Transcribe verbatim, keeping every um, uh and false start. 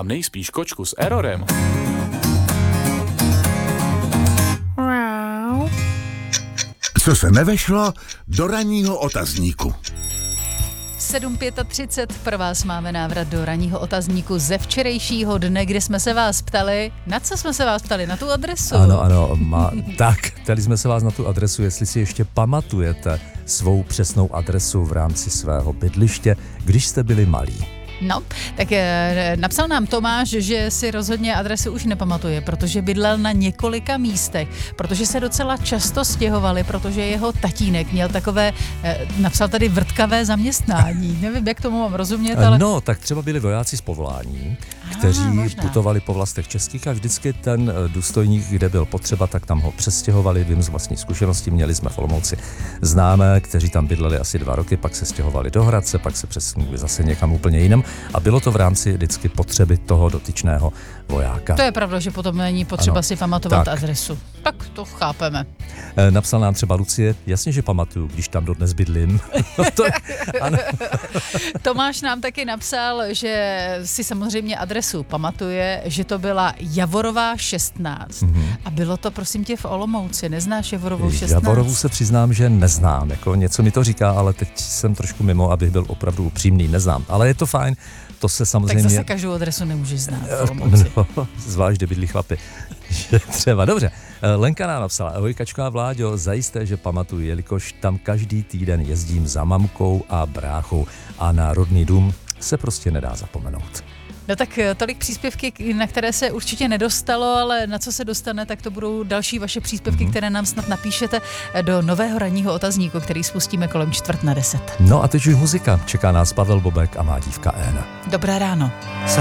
mám nejspíš kočku s errorem. Co se nevešlo do ranního otazníku. sedm třicet pět, pro vás máme návrat do ranního otazníku ze včerejšího dne, kdy jsme se vás ptali, na co jsme se vás ptali, na tu adresu. Ano, ano, má, tak, ptali jsme se vás na tu adresu, jestli si ještě pamatujete svou přesnou adresu v rámci svého bydliště, když jste byli malí. No, tak e, napsal nám Tomáš, že si rozhodně adresu už nepamatuje, protože bydlel na několika místech, protože se docela často stěhovali, protože jeho tatínek měl takové, e, napsal tady vrtkavé zaměstnání. Nevím, jak tomu mám rozumět, ale... No, tak třeba byli vojáci z povolání, kteří ah, putovali po vlastech českých a vždycky ten důstojník, kde byl potřeba, tak tam ho přestěhovali. Vím z vlastní zkušenosti, měli jsme v Olomouci známé, kteří tam bydleli asi dva roky, pak se stěhovali do Hradce, pak se přesunuli zase někam úplně jinam a bylo to v rámci vždycky potřeby toho dotyčného vojáka. To je pravda, že potom není potřeba ano, si pamatovat tak. adresu. Tak to chápeme. E, napsal nám třeba Lucie, jasně, že pamatuju, když tam dodnes bydlím. to, ano. Tomáš nám taky napsal, že si samozřejmě adresu pamatuje, že to byla Javorová šestnáct. Mm-hmm. A bylo to, prosím tě, v Olomouci. Neznáš Javorovou šestnáct? Javorovu se přiznám, že neznám. Jako něco mi to říká, ale teď jsem trošku mimo, abych byl opravdu upřímný. Neznám. Ale je to fajn. To se samozřejmě... Tak zase každou adresu nemůžeš znát v Olomouci. No, zvlášť, kde bydlí chlapi. Třeba, dobře. Lenka nám napsala, ahoj Kačko a Vláďo, zajisté, že pamatuju, jelikož tam každý týden jezdím za mamkou a bráchou a na rodný dům se prostě nedá zapomenout. No tak tolik příspěvky, na které se určitě nedostalo, ale na co se dostane, tak to budou další vaše příspěvky, mm-hmm. které nám snad napíšete do nového ranního otazníku, který spustíme kolem čtvrt na deset. No a teď už muzika. Čeká nás Pavel Bobek a má dívka Éna. Dobré ráno.